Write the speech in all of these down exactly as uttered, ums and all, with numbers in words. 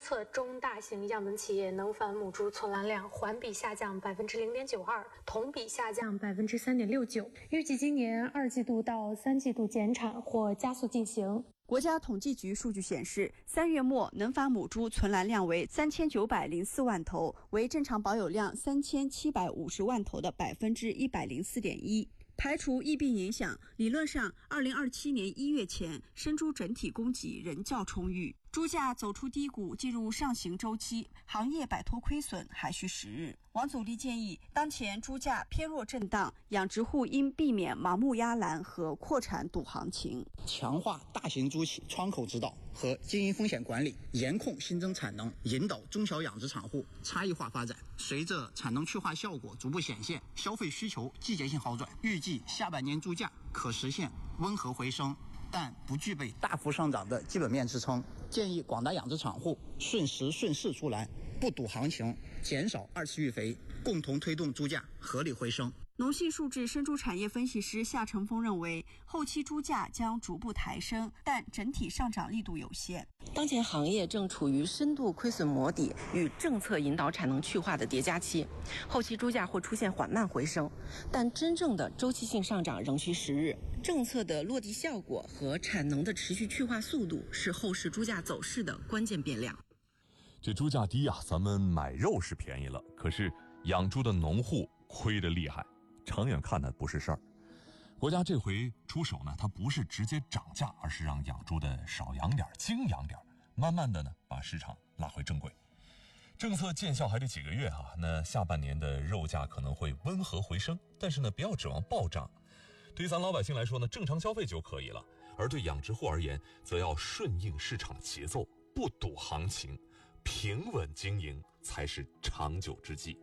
测中大型样本企业能繁母猪存栏量环比下降百分之零点九二，同比下降百分之三点六九。预计今年二季度到三季度减产或加速进行。 国家统计局数据显示，三月末能繁母猪存栏量为三千九百零四万头，为正常保有量三千七百五十万头的百分之一百零四点一。排除疫病影响，理论上，二零二七年一月前，生猪整体供给仍较充裕。猪价走出低谷，进入上行周期，行业摆脱亏损还需时日。王祖立建议，当前猪价偏弱震荡，养殖户应避免盲目压栏和扩产赌行情， 强化大型猪企窗口指导和经营风险管理，严控新增产能，引导中小养殖场户差异化发展。随着产能去化效果逐步显现，消费需求季节性好转，预计下半年猪价可实现温和回升，但不具备大幅上涨的基本面支撑。建议广大养殖场户顺时顺势出栏，不赌行情，减少二次育肥，共同推动猪价合理回升。 农信数字生猪产业分析师夏成峰认为，后期猪价将逐步抬升，但整体上涨力度有限。 当前行业正处于深度亏损磨底与政策引导产能去化的叠加期，后期猪价会出现缓慢回升，但真正的周期性上涨仍需时日。政策的落地效果和产能的持续去化速度是后市猪价走势的关键变量。 这猪价低啊，咱们买肉是便宜了，可是养猪的农户亏得厉害，长远看呢不是事儿。国家这回出手呢，它不是直接涨价，而是让养猪的少养点，精养点，慢慢的呢把市场拉回正轨。政策见效还得几个月啊，那下半年的肉价可能会温和回升，但是呢不要指望暴涨。对于咱老百姓来说呢，正常消费就可以了，而对养殖户而言，则要顺应市场节奏，不赌行情，平稳经营才是长久之计。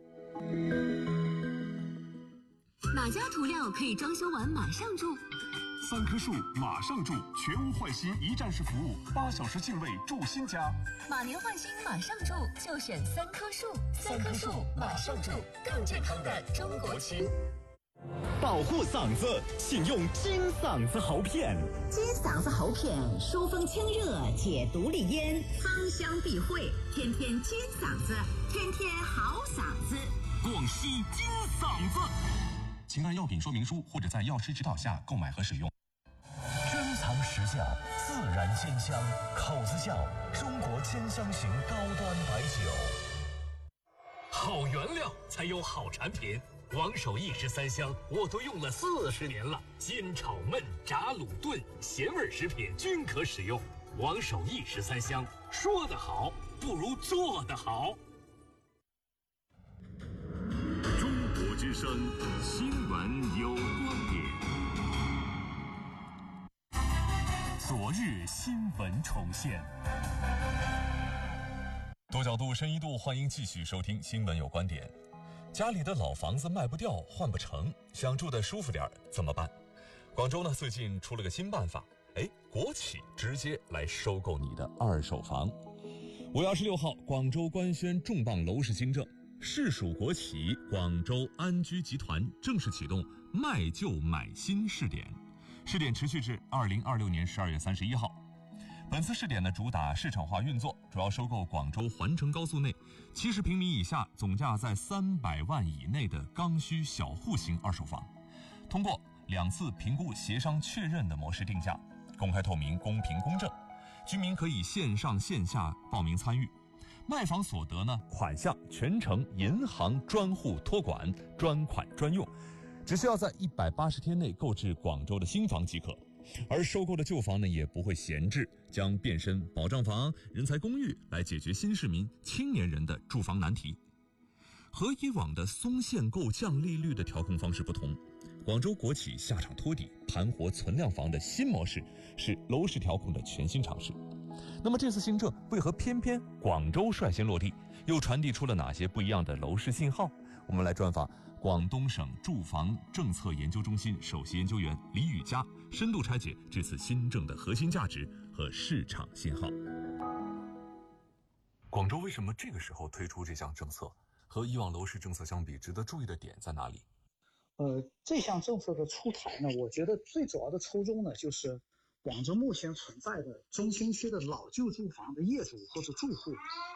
哪家涂料可以装修完马上住？ 三棵树马上住，全屋换新一站式服务，八小时净位住新家。 马年换新马上住，就选三棵树。三棵树马上住，更健康的中国青。 保护嗓子，请用金嗓子喉片。 金嗓子喉片疏风清热，解毒利咽，芳香避秽，天天金嗓子，天天好嗓子。 广西金嗓子， 请按药品说明书或者在药师指导下购买和使用。 珍藏实窖，自然鲜香，口子窖，中国千香型高端白酒。 好原料才有好产品。王守义十三香我都用了四十年了，煎炒焖炸卤炖咸味食品均可使用。王守义十三香，说得好不如做得好。 中国之声，新闻有观点。 昨日新闻重现。 多角度、深一度，欢迎继续收听《新闻有观点》。家里的老房子卖不掉，换不成，想住得舒服点怎么办？广州呢最近出了个新办法，哎，国企直接来收购你的二手房。五月二十六号，广州官宣重磅楼市新政，市属国企广州安居集团正式启动卖旧买新试点，试点持续至二零二六年十二月三十一号。本次试点呢，主打市场化运作，主要收购广州环城高速内七十平米以下、总价在三百万以内的刚需小户型二手房，通过两次评估协商确认的模式定价，公开透明、公平公正，居民可以线上线下报名参与。卖房所得呢，款项全程银行专户托管，专款专用，只需要在一百八十天内购置广州的新房即可。而收购的旧房呢，也不会闲置，将变身保障房、人才公寓来解决新市民、青年人的住房难题。和以往的松限购、降利率的调控方式不同，广州国企下场托底、盘活存量房的新模式是楼市调控的全新尝试。那么这次新政为何偏偏广州率先落地，又传递出了哪些不一样的楼市信号？我们来专访广东省住房政策研究中心首席研究员李宇佳，深度拆解这次新政的核心价值和市场信号。广州为什么这个时候推出这项政策？和以往楼市政策相比，值得注意的点在哪里？ 呃，这项政策的出台呢，我觉得最主要的初衷呢，就是广州目前存在的中心区的老旧住房的业主或者住户